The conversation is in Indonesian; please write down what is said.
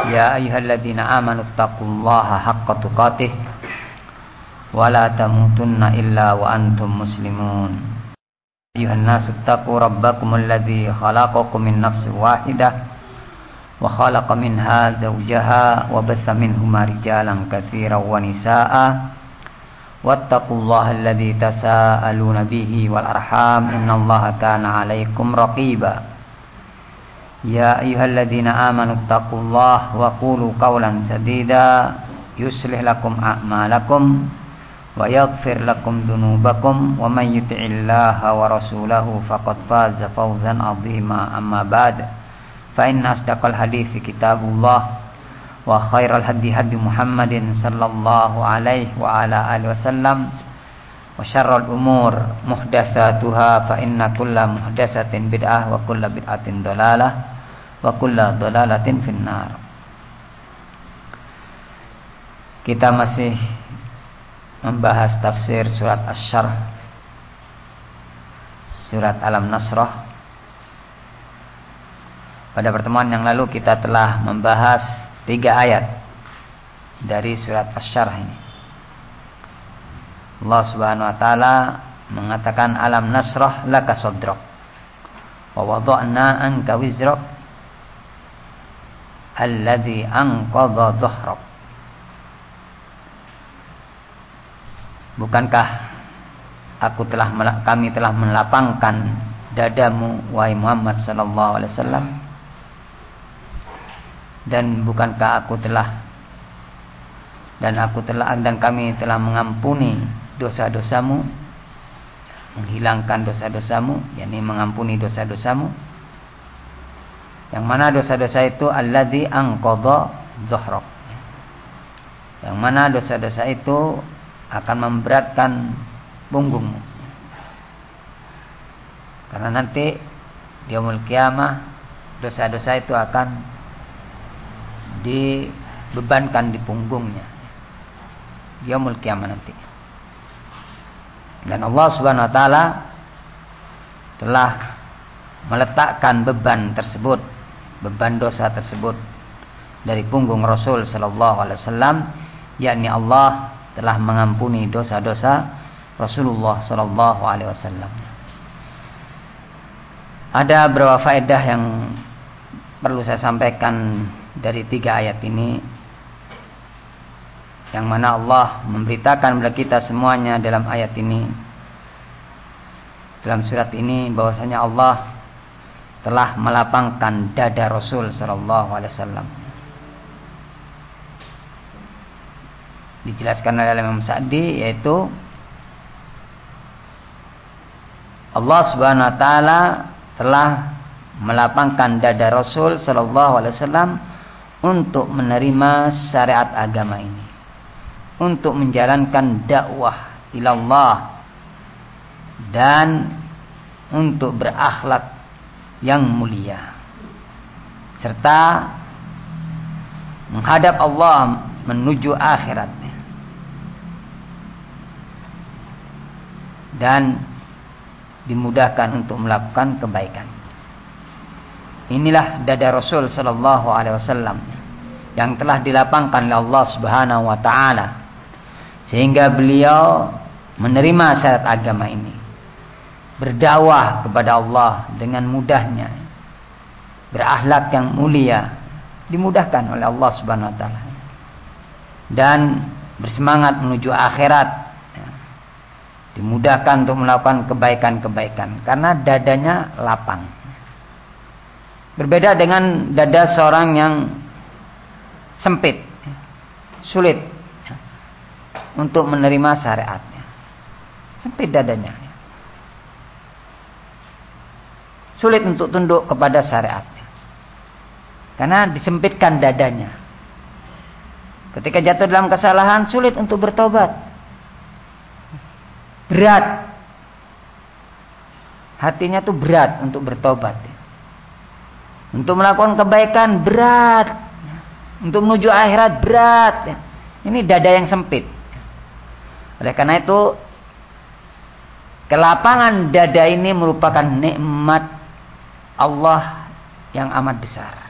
يا أيها الذين آمنوا اتقوا الله حق تقاته ولا تموتن إلا وأنتم مسلمون أيها الناس اتقوا ربكم الذي خلقكم من نفس واحدة وخلق منها زوجها وبث منهما رجالا كثيرا ونساء واتقوا الله الذي تساءلون به والأرحام إن الله كان عليكم رقيبا يا أيها الذين آمنوا اتقوا الله وقولوا قولا سديدا يصلح لكم أعمالكم ويغفر لكم ذنوبكم ومن يطع الله ورسوله فقد فاز فوزا عظيما أما بعد فإن أصدق الحديث كتاب الله وخير الهدي هدي محمد صلى الله عليه وعلى آله وسلم وشر الأمور محدثاتها فإن كل محدثة بدعة وكل بدعة ضلالة وكل ضلالة في النار. Kita masih membahas tafsir surat Asy-Syarh, surat Al-Nasrah. Pada pertemuan yang lalu kita telah membahas 3 ayat dari surat Asy-Syarh ini. Allah Subhanahu wa taala mengatakan alam nasrah laka sadrak wa wada'na anka wizrak alladzi anqadha dhahrak. Bukankah kami telah melapangkan dadamu wahai Muhammad sallallahu alaihi wasallam, dan bukankah kami telah mengampuni dosa-dosamu, menghilangkan dosa-dosamu, yakni mengampuni dosa-dosamu, yang mana dosa-dosa itu alladzi anqadha dhahrak, yang mana dosa-dosa itu akan memberatkan punggungmu, karena nanti di yaumul qiyamah dosa-dosa itu akan dibebankan di punggungnya di yaumul qiyamah nanti. Dan Allah Subhanahu wa taala telah meletakkan beban tersebut, beban dosa tersebut dari punggung Rasul sallallahu alaihi wasallam, yakni Allah telah mengampuni dosa-dosa Rasulullah sallallahu alaihi wasallam. Ada beberapa faedah yang perlu saya sampaikan dari 3 ayat ini, yang mana Allah memberitakan kepada kita semuanya dalam ayat ini, dalam surat ini, bahwasanya Allah telah melapangkan dada Rasul sallallahu alaihi wasallam. Dijelaskan oleh Imam Sa'di, yaitu Allah Subhanahu wa taala telah melapangkan dada Rasul sallallahu alaihi wasallam untuk menerima syariat agama ini, untuk menjalankan dakwah ilallah, dan untuk berakhlak yang mulia, serta menghadap Allah menuju akhiratnya, dan dimudahkan untuk melakukan kebaikan. Inilah dada Rasul sallallahu alaihi wasallam yang telah dilapangkan oleh Allah Subhanahu wa taala, sehingga beliau menerima syariat agama ini, berdakwah kepada Allah dengan mudahnya, berakhlak yang mulia, dimudahkan oleh Allah Subhanahu wa taala, dan bersemangat menuju akhirat, dimudahkan untuk melakukan kebaikan-kebaikan karena dadanya lapang. Berbeda dengan dada seorang yang sempit, sulit untuk menerima syariatnya, sempit dadanya, sulit untuk tunduk kepada syariatnya karena disempitkan dadanya. Ketika jatuh dalam kesalahan, sulit untuk bertobat, berat, hatinya tuh berat untuk bertobat, untuk melakukan kebaikan berat, untuk menuju akhirat berat. Ini dada yang sempit. Oleh karena itu, kelapangan dada ini merupakan nikmat Allah yang amat besar.